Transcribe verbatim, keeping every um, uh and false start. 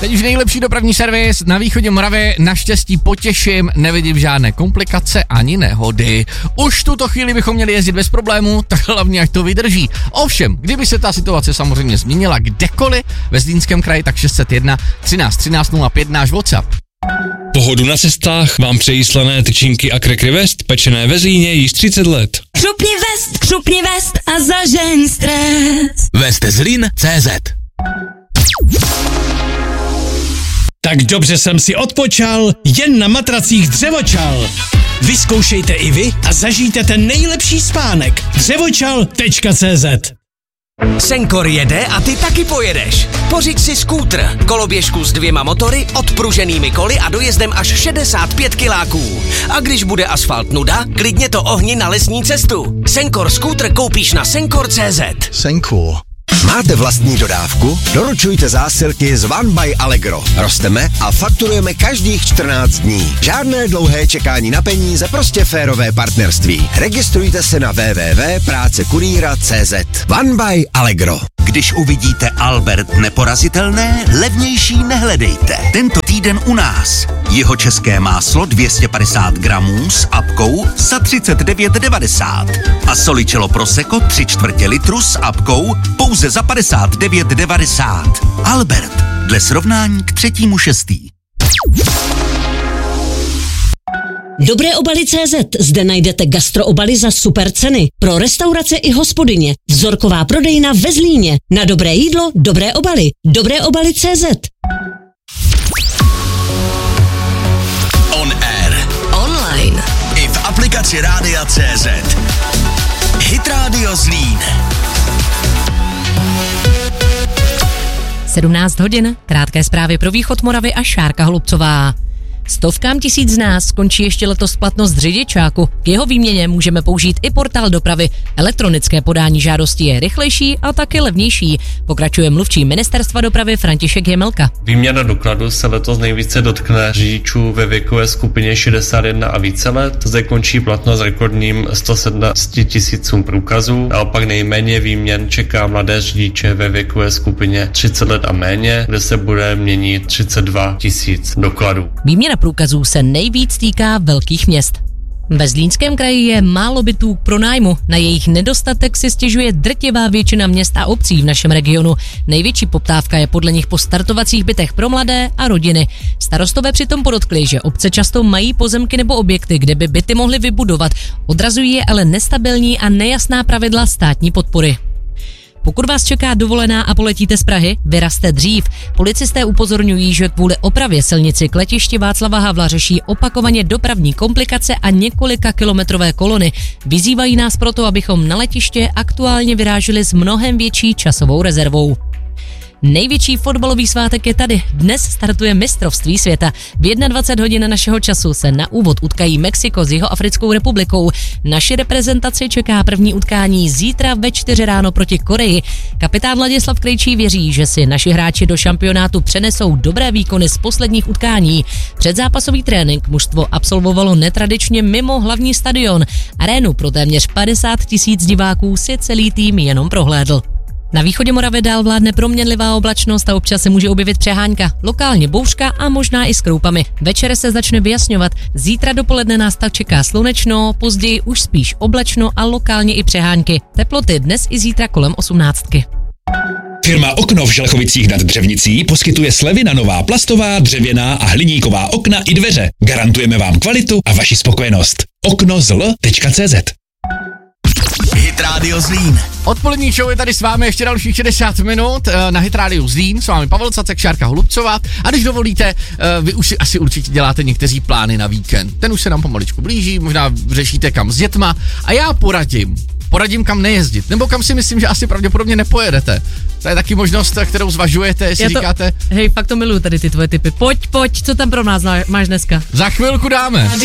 Teď už nejlepší dopravní servis na východě Moravy, naštěstí potěším, nevidím žádné komplikace ani nehody. Už tuto chvíli bychom měli jezdit bez problémů, tak hlavně ať to vydrží. Ovšem, kdyby se ta situace samozřejmě změnila kdekoliv ve Zlínském kraji, tak šest set jedna třináct třináct nula pět náš WhatsApp. Pohodu na cestách vám přejí slané tyčinky a Krekry West, pečené ve Zlíně již třicet let. Křupni vest, křupni vest a zažeň stres. West Zlín tečka cé zet. Tak dobře jsem si odpočal, jen na matracích Dřevočal. Vyzkoušejte i vy a zažijte ten nejlepší spánek. Dřevočal tečka cé zet. Senkor jede a ty taky pojedeš. Pořiď si skútr, koloběžku s dvěma motory, odpruženými koly a dojezdem až šedesát pět kiláků. A když bude asfalt nuda, klidně to ohni na lesní cestu. Senkor skútr koupíš na senkor tečka cé zet. Senkor. Máte vlastní dodávku? Doručujte zásilky z One by Allegro. Rosteme a fakturujeme každých čtrnáct dní. Žádné dlouhé čekání na peníze, prostě férové partnerství. Registrujte se na w w w tečka práce kurýra tečka cé zet. One by Allegro. Když uvidíte Albert neporazitelné, levnější nehledejte. Tento týden u nás. Jeho české máslo dvě stě padesát gramů s apkou za třicet devět devadesát. A Solicello Prosecco tři čtvrtě litru s apkou pouze za padesát devět devadesát. Albert, dle srovnání k třetímu šestý. Dobré obaly tečka cé zet. Zde najdete gastroobaly za super ceny. Pro restaurace i hospodyně. Vzorková prodejna ve Zlíně. Na dobré jídlo, dobré obaly. Dobré obaly tečka cé zet. On air. Online. I v aplikaci Rádia tečka cé zet. Hit Radio Zlín. sedmnáct hodin, krátké zprávy pro východ Moravy a Šárka Holubcová. Stovkám tisíc z nás skončí ještě letos platnost řidičáku. K jeho výměně můžeme použít i portál dopravy. Elektronické podání žádosti je rychlejší a taky levnější. Pokračuje mluvčí ministerstva dopravy František Jemelka. Výměna dokladu se letos nejvíce dotkne řidičů ve věkové skupině šedesát jedna a více let. Zde končí platnost rekordním sto sedmnáct tisícům průkazů. Naopak nejméně výměn čeká mladé řidiče ve věkové skupině třicet let a méně, kde se bude měnit třicet dva tisíc dokladů. Výměna průkazů se nejvíc týká velkých měst. Ve Zlínském kraji je málo bytů k pronájmu. Na jejich nedostatek si stěžuje drtivá většina měst a obcí v našem regionu. Největší poptávka je podle nich po startovacích bytech pro mladé a rodiny. Starostové přitom podotkli, že obce často mají pozemky nebo objekty, kde by byty mohly vybudovat. Odrazují je ale nestabilní a nejasná pravidla státní podpory. Pokud vás čeká dovolená a poletíte z Prahy, vyrazte dřív. Policisté upozorňují, že kvůli opravě silnici k letišti Václava Havla řeší opakovaně dopravní komplikace a několika kilometrové kolony. Vyzývají nás proto, abychom na letiště aktuálně vyráželi s mnohem větší časovou rezervou. Největší fotbalový svátek je tady. Dnes startuje mistrovství světa. V dvacet jedna hodin našeho času se na úvod utkají Mexiko s Jihoafrickou republikou. Naši reprezentaci čeká první utkání zítra ve čtyři ráno proti Koreji. Kapitán Ladislav Krejčí věří, že si naši hráči do šampionátu přenesou dobré výkony z posledních utkání. Předzápasový trénink mužstvo absolvovalo netradičně mimo hlavní stadion. Arénu pro téměř padesát tisíc diváků si celý tým jenom prohlédl. Na východě Moravy dál vládne proměnlivá oblačnost a občas se může objevit přehánka, lokálně bouřka a možná i s kroupami. Večer se začne vyjasňovat. Zítra dopoledne nás tak čeká slunečno, později už spíš oblačno a lokálně i přehánky. Teploty dnes i zítra kolem osmnáctky. Firma Okno v Želchovicích nad Dřevnicí poskytuje slevy na nová plastová, dřevěná a hliníková okna i dveře. Garantujeme vám kvalitu a vaši spokojenost. okno z l tečka cé zet. Hit Radio Zlín. Odpolední show je tady s vámi ještě dalších šedesát minut na Hit Radio Zlín. S vámi Pavel Cacek, Šárka Holubcová. A když dovolíte, vy už si asi určitě děláte někteří plány na víkend. Ten už se nám pomaličku blíží, možná řešíte kam s dětma. A já poradím, poradím kam nejezdit, nebo kam si myslím, že asi pravděpodobně nepojedete. To je taky možnost, kterou zvažujete, jestli to, říkáte. Hej, fakt to miluju tady ty tvoje tipy. Pojď, pojď, co tam pro nás máš dneska? Za chvilku dáme.